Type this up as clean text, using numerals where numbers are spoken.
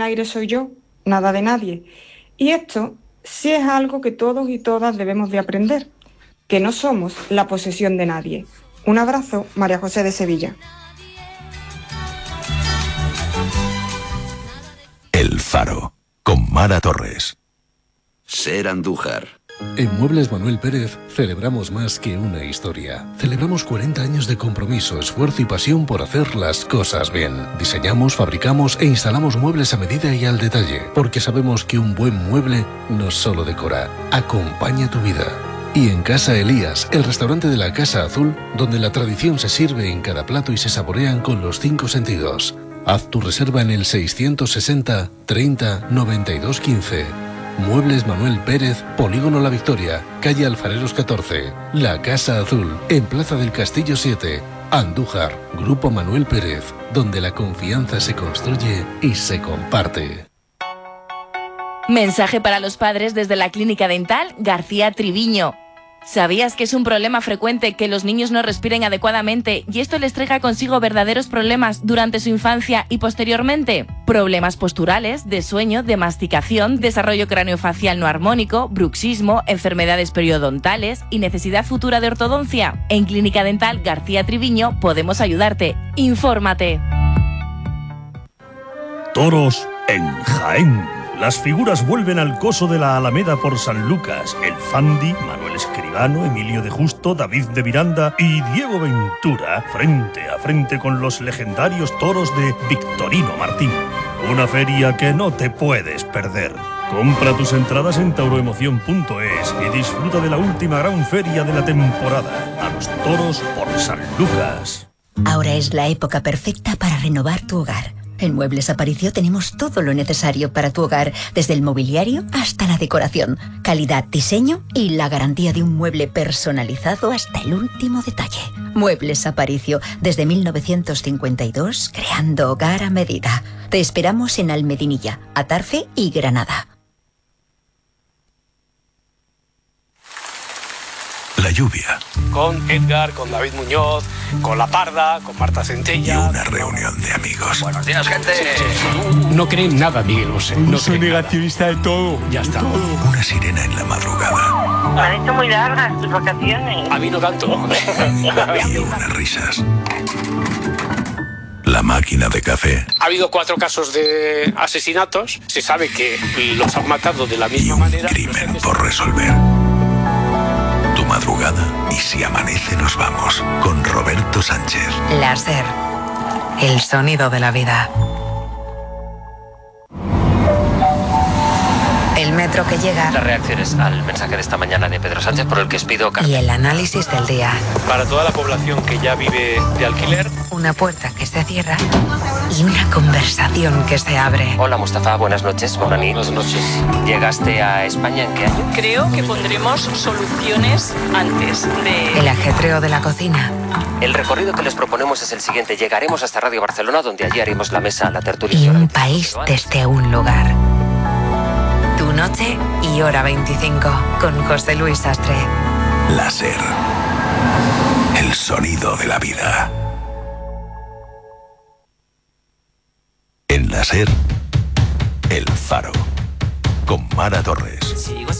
sin aire soy yo, nada de nadie. Y esto sí es algo que todos y todas debemos de aprender, que no somos la posesión de nadie. Un abrazo, María José de Sevilla. El Faro, con Mara Torres. Ser Andújar. En Muebles Manuel Pérez celebramos más que una historia. Celebramos 40 años de compromiso, esfuerzo y pasión por hacer las cosas bien. Diseñamos, fabricamos e instalamos muebles a medida y al detalle, porque sabemos que un buen mueble no solo decora, acompaña tu vida. Y en Casa Elías, el restaurante de la Casa Azul, donde la tradición se sirve en cada plato y se saborean con los 5 sentidos. Haz tu reserva en el 660 30 92 15. Muebles Manuel Pérez, Polígono La Victoria, calle Alfareros 14. La Casa Azul, en Plaza del Castillo 7. Andújar, Grupo Manuel Pérez, donde la confianza se construye y se comparte. Mensaje para los padres desde la Clínica Dental García Triviño. ¿Sabías que es un problema frecuente que los niños no respiren adecuadamente y esto les traiga consigo verdaderos problemas durante su infancia y posteriormente? Problemas posturales, de sueño, de masticación, desarrollo craneofacial no armónico, bruxismo, enfermedades periodontales y necesidad futura de ortodoncia. En Clínica Dental García Triviño podemos ayudarte. ¡Infórmate! Toros en Jaén. Las figuras vuelven al coso de la Alameda por San Lucas. El Fandi, Manuel Escribano, Emilio de Justo, David de Miranda y Diego Ventura frente a frente con los legendarios toros de Victorino Martín. Una feria que no te puedes perder. Compra tus entradas en tauroemoción.es y disfruta de la última gran feria de la temporada. A los toros por San Lucas. Ahora es la época perfecta para renovar tu hogar. En Muebles Aparicio tenemos todo lo necesario para tu hogar, desde el mobiliario hasta la decoración, calidad, diseño y la garantía de un mueble personalizado hasta el último detalle. Muebles Aparicio, desde 1952, creando hogar a medida. Te esperamos en Almedinilla, Atarfe y Granada. La lluvia. Con Edgar, con David Muñoz, con La Parda, con Marta Centella. Y una reunión de amigos. Buenos días, gente. No creen nada, Miguel Bosé. No soy negativista de todo. Ya está. Una sirena en la madrugada. Me han hecho muy largas tus vacaciones. A mí no tanto. Y unas risas. La máquina de café. Ha habido 4 casos de asesinatos. Se sabe que los han matado de la misma manera. Y un crimen por resolver. Tu madrugada y si amanece nos vamos con Roberto Sánchez. Láser, el sonido de la vida. El metro que llega. Las reacciones al mensaje de esta mañana de Pedro Sánchez por el que os pido cambio. Y el análisis del día. Para toda la población que ya vive de alquiler. Una puerta que se cierra y una conversación que se abre. Hola Mustafa, buenas noches. Buenas noches. ¿Llegaste a España en qué año? Creo que pondremos soluciones antes de... El ajetreo de la cocina. El recorrido que les proponemos es el siguiente. Llegaremos hasta Radio Barcelona, donde allí haremos la mesa, la tertulia. Y un país desde un lugar. Tu noche y hora 25 con José Luis Sastre. Láser. El sonido de la vida. En Láser, El Faro. Con Mara Torres.